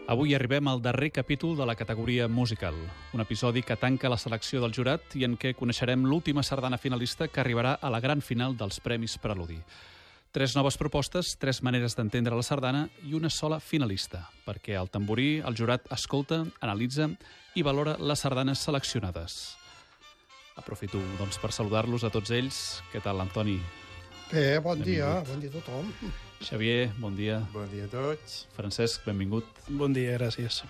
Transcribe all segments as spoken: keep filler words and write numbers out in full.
Avui arribem al darrer capítol de la categoria musical, un episodi que tanca la selecció del jurat i en què coneixerem l'última sardana finalista que arribarà a la gran final dels Premis Preludi. Tres noves propostes, tres maneres d'entendre la sardana i una sola finalista, perquè al tamborí el jurat escolta, analitza i valora les sardanes seleccionades. Aprofito doncs, per saludar-los a tots ells. Què tal, Antoni? Bé, bon dia, bon dia a tothom. Xavier, bon dia. Bon dia a tots. Francesc, benvingut. Bon dia, gràcies.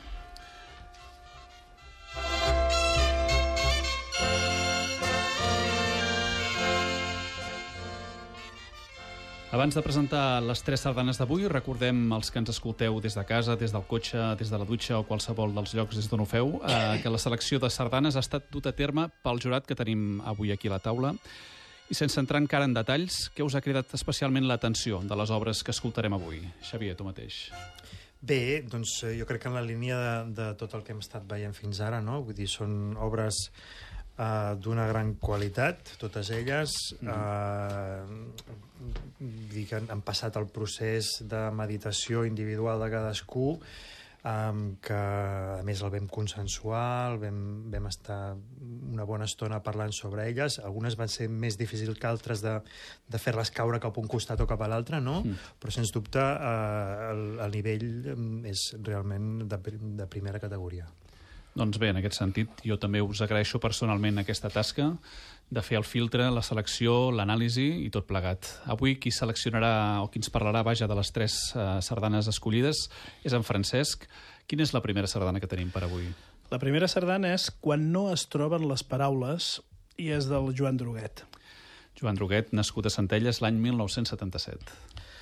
Abans de presentar les tres sardanes d'avui, recordem els que ens escolteu des de casa, des del cotxe, des de la dutxa o qualsevol dels llocs des d'on ho feu, eh, que la selecció de sardanes ha estat dut a terme pel jurat que tenim avui aquí a la taula. I sense entrar encara en detalls, què us ha cridat especialment l'atenció de les obres que escoltarem avui? Xavier, tu mateix. Bé, doncs jo crec que en la línia de, de tot el que hem estat veient fins ara, no? Vull dir, són obres uh, d'una gran qualitat, totes elles. Mm. Uh, dir que han, han passat el procés de meditació individual de cadascú, Um, que a més el vam consensuar, el vam, vam estar una bona estona parlant sobre elles. Algunes van ser més difícils que altres de, de fer-les caure cap a un costat o cap a l'altre, no? Mm. Però sens dubte uh, el, el nivell és realment de, de primera categoria. Doncs bé, en aquest sentit, jo també us agraeixo personalment aquesta tasca de fer el filtre, la selecció, l'anàlisi i tot plegat. Avui qui seleccionarà o qui ens parlarà, vaja, de les tres uh, sardanes escollides és en Francesc. Quina és la primera sardana que tenim per avui? La primera sardana és Quan no es troben les paraules i és del Joan Droguet. Joan Droguet, nascut a Centelles l'any mil nou-cents setanta-set.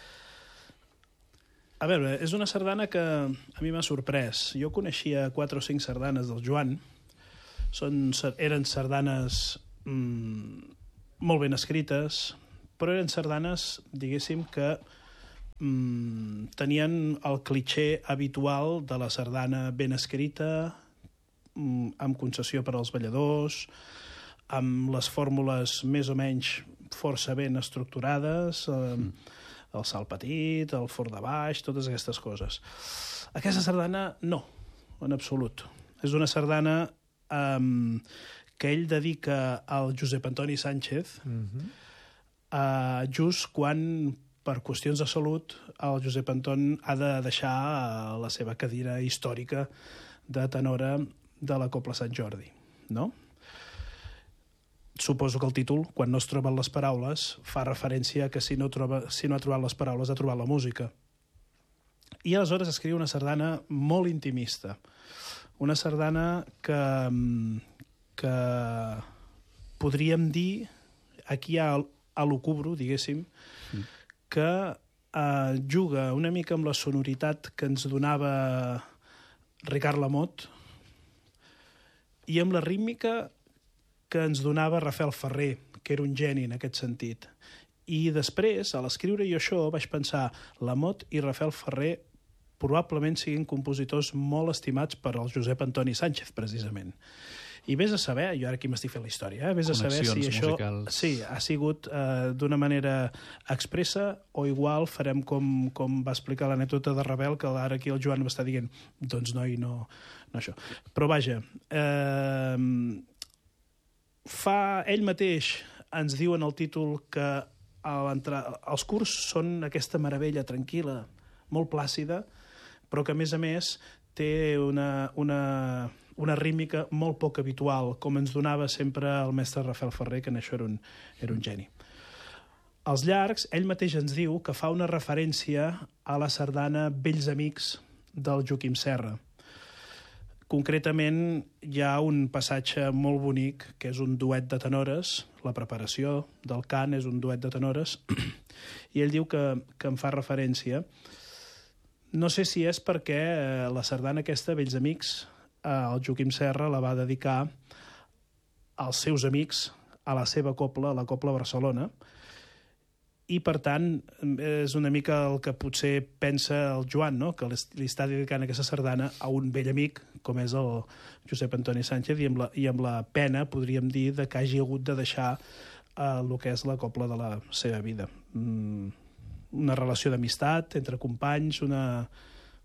A veure, és una sardana que a mi m'ha sorprès. Jo coneixia quatre o cinc sardanes del Joan. Són, eren sardanes mm, molt ben escrites, però eren sardanes, diguéssim, que mm, tenien el cliché habitual de la sardana ben escrita, mm, amb concessió per als balladors, amb les fórmules més o menys força ben estructurades, eh, mm. el salt petit, el fort de baix, totes aquestes coses. Aquesta sardana, no, en absolut. És una sardana um, que ell dedica al Josep Antoni Sánchez, mm-hmm. uh, just quan, per qüestions de salut, el Josep Anton ha de deixar la seva cadira històrica de tenora de la Cobla Sant Jordi, no? Suposo que el títol, Quan no es troben les paraules, fa referència que si no, troba, si no ha trobat les paraules ha trobat la música. I aleshores escriu una sardana molt intimista. Una sardana que, que podríem dir, aquí hi ha a l'ocubro, diguéssim, mm. que eh, juga una mica amb la sonoritat que ens donava Ricard Lamotte i amb la rítmica que ens donava Rafael Ferrer, que era un geni en aquest sentit. I després, a l'escriure jo això, vaig pensar, Lamotte i Rafael Ferrer probablement siguin compositors molt estimats per al Josep Antoni Sánchez, precisament. I vés a saber, jo ara aquí m'estic fent la història, eh? Vés a saber si això musicals. Sí, ha sigut eh, d'una manera expressa o igual farem com, com va explicar l'anècdota de Ravel, que ara aquí el Joan m'està dient, doncs noi, no, no això. Però vaja, eh, fa ell mateix ens diu en el títol que els curs són aquesta meravella tranquil·la, molt plàcida, però que a més a més té una, una, una rítmica molt poc habitual, com ens donava sempre el mestre Rafael Ferrer, que en això era un, era un geni. Als llargs, ell mateix ens diu que fa una referència a la sardana Vells Amics del Joaquim Serra. Concretament, hi ha un passatge molt bonic, que és un duet de tenores, la preparació del cant és un duet de tenores, i ell diu que, que em fa referència. No sé si és perquè la sardana aquesta, Vells Amics, el Joaquim Serra la va dedicar als seus amics, a la seva cobla, a la Cobla Barcelona, i, per tant, és una mica el que potser pensa el Joan, no? Que li està dedicant aquesta sardana a un vell amic, com és el Josep Antoni Sánchez, i amb la, i amb la pena, podríem dir, de que hagi hagut de deixar eh, el que és la cobla de la seva vida. Mm, una relació d'amistat entre companys, una,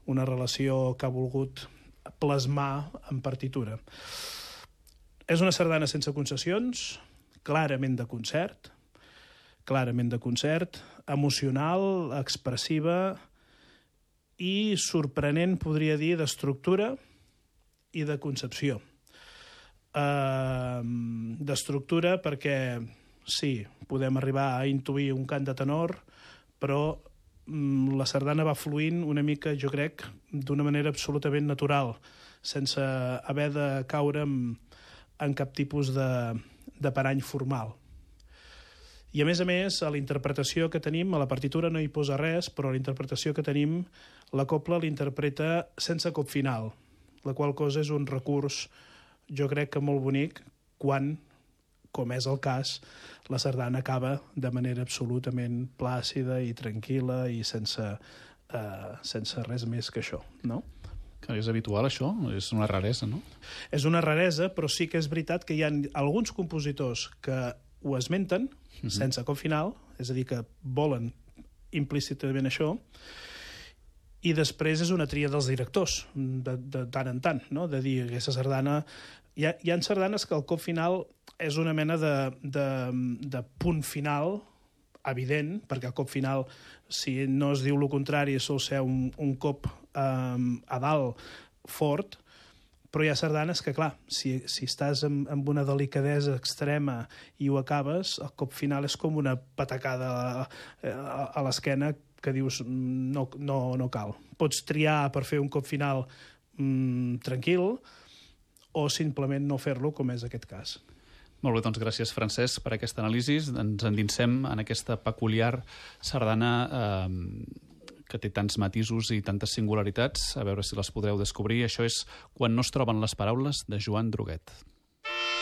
una relació que ha volgut plasmar en partitura. És una sardana sense concessions, clarament de concert, clarament de concert, emocional, expressiva i sorprenent, podria dir, d'estructura i de concepció. Uh, d'estructura perquè, sí, podem arribar a intuir un cant de tenor, però um, la sardana va fluint una mica, jo crec, d'una manera absolutament natural, sense haver de caure en, en cap tipus de, de parany formal. I, a més a més, a la interpretació que tenim, a la partitura no hi posa res, però a la interpretació que tenim, la cobla l'interpreta sense cop final, la qual cosa és un recurs, jo crec que molt bonic, quan, com és el cas, la sardana acaba de manera absolutament plàcida i tranquil·la i sense, eh, sense res més que això, no? Que és habitual, això? És una raresa, no? És una raresa, però sí que és veritat que hi ha alguns compositors que ho esmenten, uh-huh. sense cop final, és a dir, que volen implícitament això, i després és una tria dels directors, de, de tant en tant, no? De dir, aquesta sardana... Hi ha, hi ha sardanes que el cop final és una mena de, de, de punt final evident, perquè el cop final, si no es diu el contrari, sol ser un, un cop um, a dalt fort, però hi ha sardanes que, clar, si, si estàs amb, amb una delicadesa extrema i ho acabes, el cop final és com una patacada a, a, a l'esquena que dius no, no, no cal. Pots triar per fer un cop final mm, tranquil o simplement no fer-lo, com és aquest cas. Molt bé, doncs gràcies, Francesc, per aquesta anàlisi. Ens endinsem en aquesta peculiar sardana eh, que té tants matisos i tantes singularitats. A veure si les podreu descobrir. Això és Quan no es troben les paraules, de Joan Droguet.